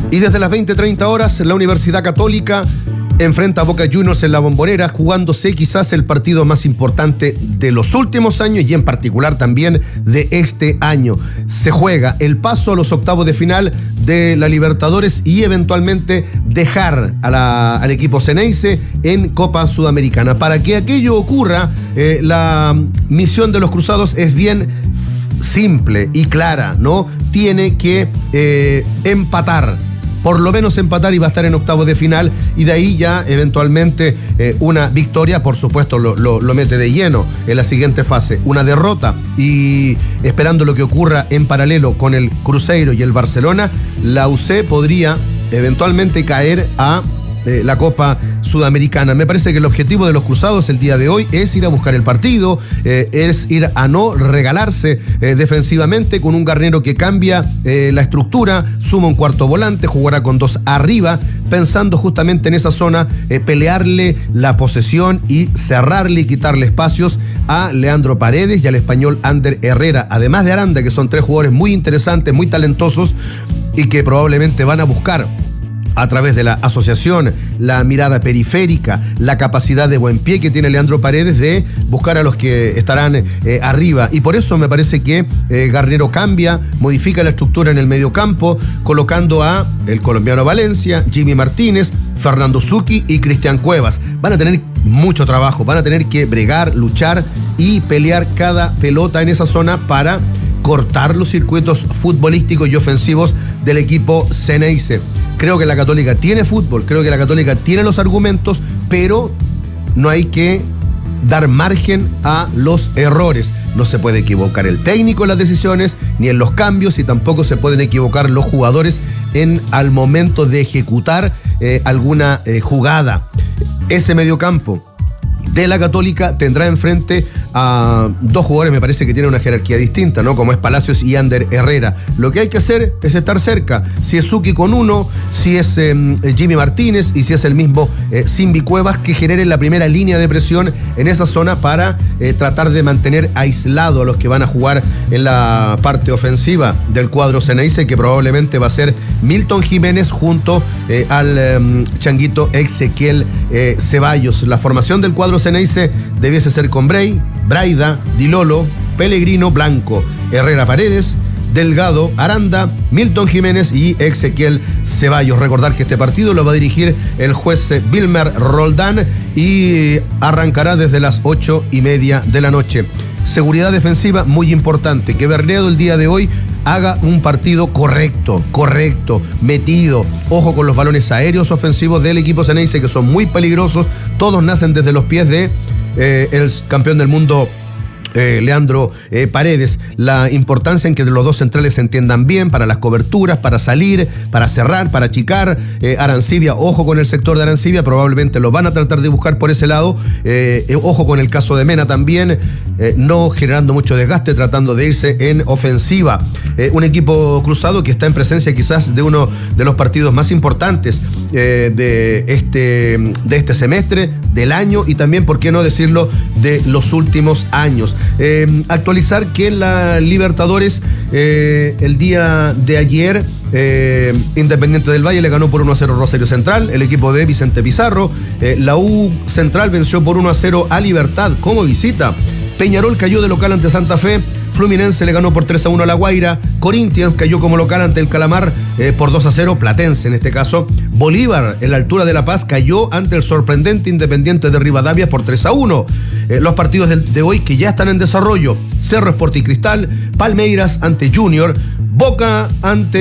Y desde las 20:30 horas, la Universidad Católica enfrenta a Boca Juniors en la Bombonera, jugándose quizás el partido más importante de los últimos años y en particular también de este año. Se juega el paso a los octavos de final de la Libertadores y eventualmente dejar al equipo Xeneize en Copa Sudamericana. Para que aquello ocurra, la misión de los cruzados es bien simple y clara, ¿no? Tiene que empatar. Por lo menos empatar y va a estar en octavos de final, y de ahí ya eventualmente una victoria, por supuesto, lo mete de lleno en la siguiente fase. Una derrota y esperando lo que ocurra en paralelo con el Cruzeiro y el Barcelona, la UC podría eventualmente caer a la Copa Sudamericana. Me parece que el objetivo de los cruzados el día de hoy es ir a buscar el partido, es ir a no regalarse defensivamente, con un Garnero que cambia la estructura, suma un cuarto volante, jugará con dos arriba, pensando justamente en esa zona, pelearle la posesión y cerrarle y quitarle espacios a Leandro Paredes y al español Ander Herrera, además de Aranda, que son tres jugadores muy interesantes, muy talentosos y que probablemente van a buscar, a través de la asociación, la mirada periférica, la capacidad de buen pie que tiene Leandro Paredes de buscar a los que estarán arriba. Y por eso me parece que Garnero cambia, modifica la estructura en el mediocampo, colocando a el colombiano Valencia, Jimmy Martínez, Fernando Zucchi y Cristian Cuevas. Van a tener mucho trabajo, van a tener que bregar, luchar y pelear cada pelota en esa zona para cortar los circuitos futbolísticos y ofensivos del equipo Xeneize. Creo que la Católica tiene fútbol, creo que la Católica tiene los argumentos, pero no hay que dar margen a los errores. No se puede equivocar el técnico en las decisiones, ni en los cambios, y tampoco se pueden equivocar los jugadores al momento de ejecutar alguna jugada. Ese mediocampo de la Católica tendrá enfrente a dos jugadores, me parece que tienen una jerarquía distinta, ¿no? Como es Palacios y Ander Herrera. Lo que hay que hacer es estar cerca. Si es Zucchi con uno, si es Jimmy Martínez y si es el mismo Simbi Cuevas, que generen la primera línea de presión en esa zona para tratar de mantener aislado a los que van a jugar en la parte ofensiva del cuadro Xeneize, que probablemente va a ser Milton Jiménez junto al changuito Ezequiel Ceballos. La formación del cuadro Xeneize debiese ser con Braida, Dilolo, Pellegrino, Blanco, Herrera Paredes, Delgado, Aranda, Milton Jiménez y Ezequiel Ceballos. Recordar que este partido lo va a dirigir el juez Wilmer Roldán y arrancará desde las 8:30 de la noche. Seguridad defensiva muy importante, que Bernedo el día de hoy haga un partido correcto, metido. Ojo con los balones aéreos ofensivos del equipo Xeneize, que son muy peligrosos. Todos nacen desde los pies de el campeón del mundo Leandro Paredes. La importancia en que los dos centrales se entiendan bien para las coberturas, para salir, para cerrar, para achicar. Arancibia, ojo con el sector de Arancibia, probablemente lo van a tratar de buscar por ese lado. Ojo con el caso de Mena también, no generando mucho desgaste, tratando de irse en ofensiva. Un equipo cruzado que está en presencia quizás de uno de los partidos más importantes de este semestre, del año y también, por qué no decirlo, de los últimos años. Actualizar que en la Libertadores el día de ayer Independiente del Valle le ganó por 1-0 Rosario Central, el equipo de Vicente Pizarro. La U Central venció por 1-0 a Libertad como visita. Peñarol cayó de local ante Santa Fe. Fluminense le ganó por 3-1 a La Guaira. Corinthians cayó como local ante el Calamar por 2-0, Platense en este caso. Bolívar, en la altura de La Paz, cayó ante el sorprendente Independiente de Rivadavia por 3-1. Los partidos de hoy que ya están en desarrollo: Cerro Sporting Cristal, Palmeiras ante Junior, Boca ante